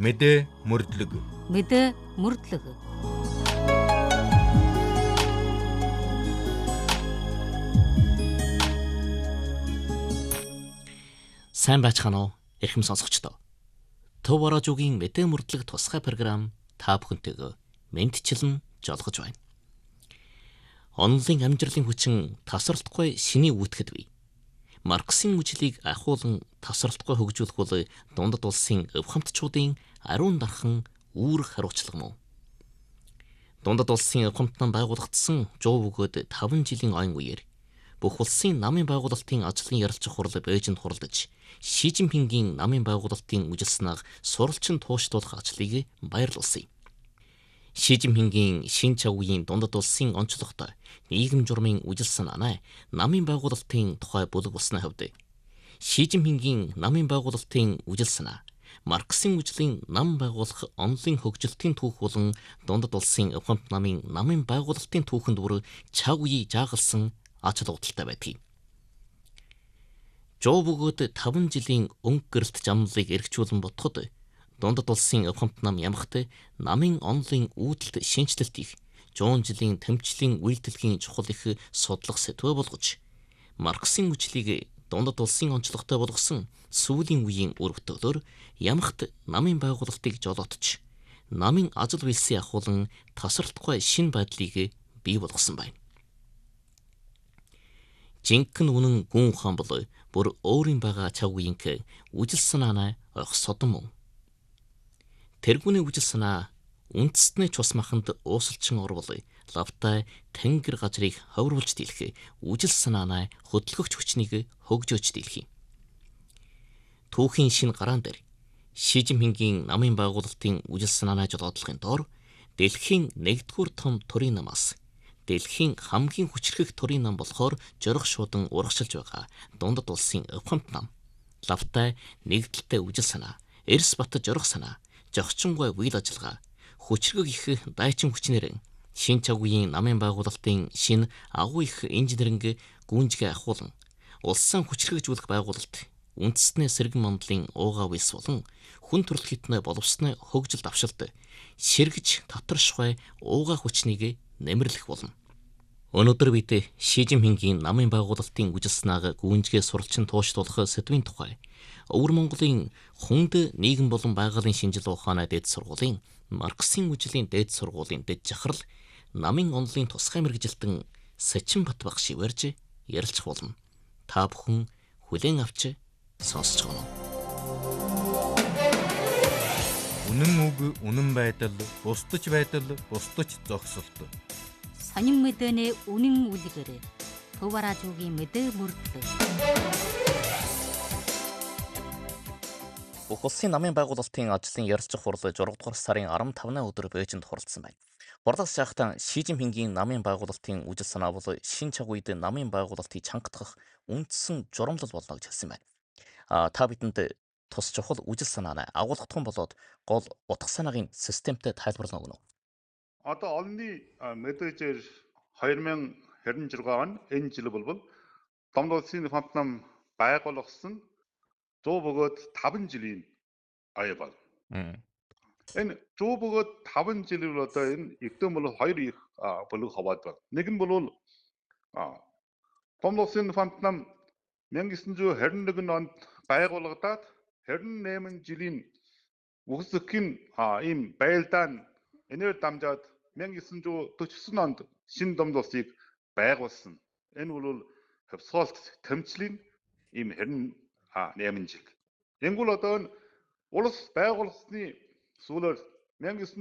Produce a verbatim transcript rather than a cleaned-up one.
мэдээ мөрдлөг. мэдээ мөрдлөг. Сайн байцгаана уу? Эрхэм сонсогчдоо. Төв Борожуугийн мэдээ мөрдлөг тусгай програм та бүхэнтэйгээ мэдчилэн жолгож байна. Онлын амжилтын хүчин тасралтгүй шиний үүтгэд бий. Марксийн үжлийг ахуулан тасралтгүй хөгжүүлэх бол дундад улсын өв хамтчуудын ариун дархан үүрэг хариуцлага мөн. Дундад улсын өв хамтнан байгуулагдсан жоо бөгөөд таван жилийн ойн үеэр бүх улсын намын байгуулалтын ажлын ярилцах хурал Бээжинд хуралдаж Ши Жинпингийн намын байгуулалтын үжилснээр суралцсан тууштуулах ажлыг баярлуулсан. Ши Жинпингийн шин чавгийн дундад улсын онцлогтой нийгэм журмын үжил санаанаа намын байгуулалтын тухай бүлэг болсны хувьд Ши Жинпингийн намын байгуулалтын үжил санаа Марксийн үжлийн нам байгуулах онлын хөгжилтийн түүх болон дундад улсын өв хамт намын намын байгуулалтын түүхэнд бүр чав үе жаагалсан ач холбогдолтой байдгийг. Жоо бөгөөд таван жилийн өнгө гэрэлт замлыг эргчүүлэн бодоход дундад улсын өв хамт нам ямагт намын онлын үүдэлт шинжлэлт их жуун жилийн тэмцлийн үйлдэлгийн чухал их судлах сэтвэ болгож Марксийн үжлийг дундад улсын онцлогтой болгосон сүүлийн үеийн өргөтөлөөр ямагт намын байгуулалтыг жолоотч намын ажил үйлсийн ахуулан тасралтгүй шин байдлыг бий болгосон байна. Жинхэнэ үнэн гүн ухаан бол бүр өөрийн байгаа чав үеийнх үжил санаанаа ойх содон мөн. Тэргүүний үжил санаа үндэстний цус маханд уусалчин орвол лавтай тэнгэр газрыг ховруулж дийлэх үжил санаанаа хөдөлгөгч хүчнийг хөгжөөж дийлэх юм. Түүхийн шин гараан дээр Ши Жинпингийн намын байгуулалтын үжил санаанаа жолоодлохын доор дэлхийн нэгдүгээр том төрийн намаас дэлхийн хамгийн хүчрхэг төрийн нам болохоор жорох шуудан урагшилж байгаа дундад улсын өв хамт нам лавтай нэгдэлтэй үжил санаа эрс бат жорох санаа жогчингой үйл ажиллагаа хүчрхэг их дайчин хүчнэр шин чавгийн намын байгуулалтын шин агуу их инженеринг гүнжгээ ахуулан улсын хүчрхэгжүүлэх байгуулалт үндэстний сэргэн мандлын уугаа үйлс болон хүн төрөл хитнэ боловсны хөгжил давшилт сэргэж татваршгүй уугаа хүчнийг нэмэрлэх болно. Өнөөдөр бид Ши Жинпингийн намын байгуулалтын үжил санааг гүнжгээ суралцсан тууштуулах сэдвийн тухай Өвөр Монголын хүнд нийгэм болон байгалийн шинжил ухааны дээд сургуулийн Марксийн үжлийн дээд сургуулийн дэд жахрал намын онлын тусгай мэргэжилтэн Сэчин Бат багш ивэрж ярилцах болно. Та бүхэн хүлээн авч сонсож байна. Үнэн үг, үнэн байдал, бусдаж байдал, бусдаж зогсолт. Сонин мэдээний үнэн үлгэр. Төв Борожуугийн мэдээ мөрдлөг. Бүх улсын намын байгуулалтын ажлын ярилцах хурал зургаадугаар сарын арван тавны өдөр Бээжинд хуралдсан байна. Хуралдаж байхдаа Ши Жинпингийн намын байгуулалтын үжил санаа бол шин чав үед намын байгуулалтыг чангатгах үндсэн журамлал болно гэж хэлсэн байна. А та бидэнд тус чухал үжил санаанаа агуулгатхан болоод гол утга санаагийн системтэй тайлбарлана өгнө. Одоо олонний мэдээжээр хоёр мянга хэдэн ширхэг он энэ жил болбол дундад улсын өв хамт нам байгуулагдсан зуун бөгөөд таван жилийн ая бол. Энэ зуун бөгөөд таван жилийн одоо энэ эрдэм бол хоёр их бүлэг хаваад байна. Нэг нь бол дундад улсын өв хамт нам мянга девятьсот харин нэг онд байгуулагдаад харин найман жилийн үхсэхийн ийм байлдаан энээр дамжаад мянга девятьсот дөрвөн онд шинэ дундад улсыг байгуулсан. Энэ бол хөвсгөөлт тэмцлийн ийм харин найман жил. Энгүүл одоо энэ улс байгуулсны сүүлээр мянга девятьсот